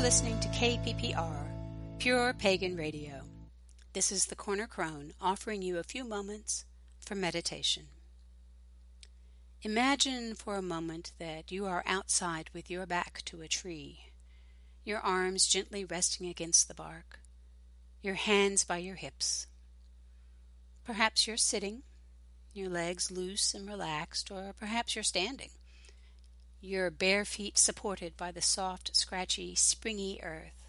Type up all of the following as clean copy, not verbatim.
You're listening to KPPR, Pure Pagan Radio. This is the Corner Crone offering you a few moments for meditation. Imagine for a moment that you are outside with your back to a tree, your arms gently resting against the bark, your hands by your hips. Perhaps you're sitting, your legs loose and relaxed, or perhaps you're standing, your bare feet supported by the soft, scratchy, springy earth.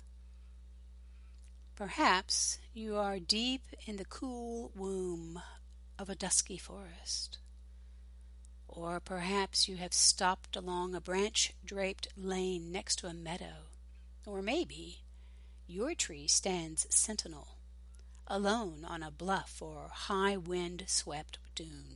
Perhaps you are deep in the cool womb of a dusky forest. Or perhaps you have stopped along a branch-draped lane next to a meadow. Or maybe your tree stands sentinel, alone on a bluff or high wind-swept dune.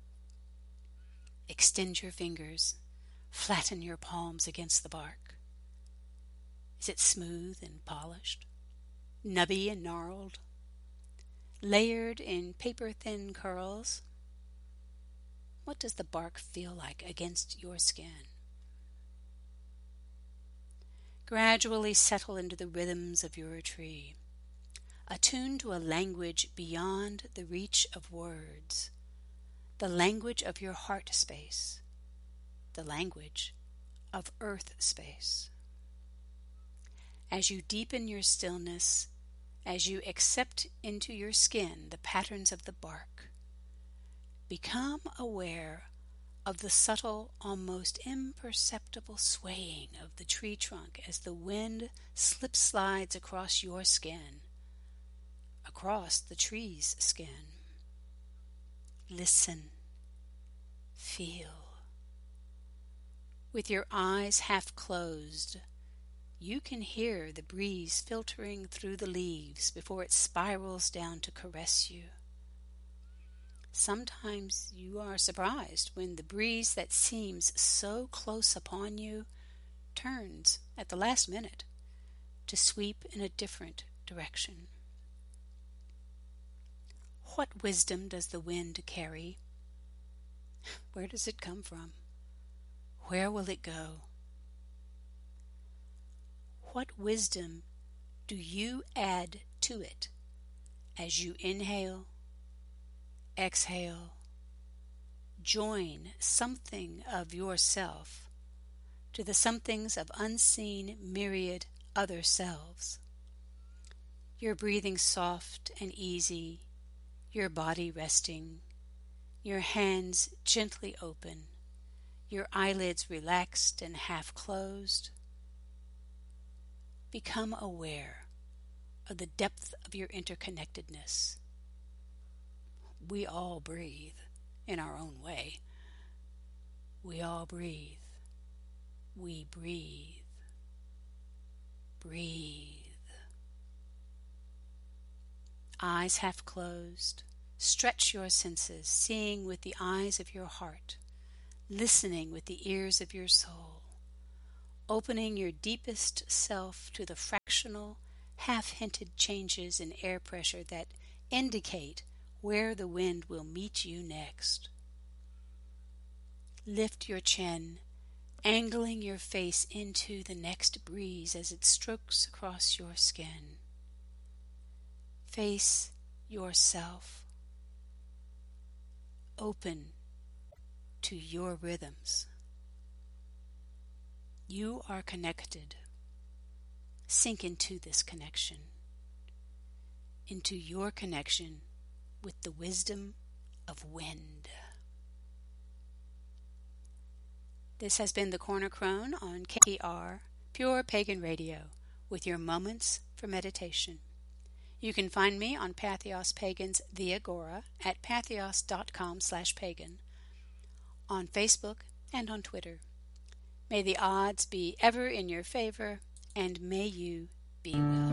Extend your fingers, flatten your palms against the bark. Is it smooth and polished, nubby and gnarled, layered in paper-thin curls? What does the bark feel like against your skin? Gradually settle into the rhythms of your tree, attuned to a language beyond the reach of words, the language of your heart space, the language of earth space. As you deepen your stillness, as you accept into your skin the patterns of the bark, become aware of the subtle, almost imperceptible swaying of the tree trunk as the wind slip-slides across your skin, across the tree's skin. Listen, feel. With your eyes half closed, you can hear the breeze filtering through the leaves before it spirals down to caress you. Sometimes you are surprised when the breeze that seems so close upon you turns at the last minute to sweep in a different direction. What wisdom does the wind carry? Where does it come from? Where will it go? What wisdom do you add to it as you inhale, exhale, join something of yourself to the somethings of unseen myriad other selves? Your breathing soft and easy, your body resting, your hands gently open, your eyelids relaxed and half closed. Become aware of the depth of your interconnectedness. We all breathe in our own way. We all breathe. We breathe. Breathe. Eyes half closed. Stretch your senses, seeing with the eyes of your heart, listening with the ears of your soul, opening your deepest self to the fractional, half-hinted changes in air pressure that indicate where the wind will meet you next. Lift your chin, angling your face into the next breeze as it strokes across your skin. Face yourself. Open to your rhythms. You are connected. Sink into this connection, into your connection with the wisdom of wind. This has been the Corner Crone on KPR, Pure Pagan Radio, with your moments for meditation. You can find me on Patheos Pagan's The Agora at patheos.com/pagan, on Facebook and on Twitter. May the odds be ever in your favor, and may you be well.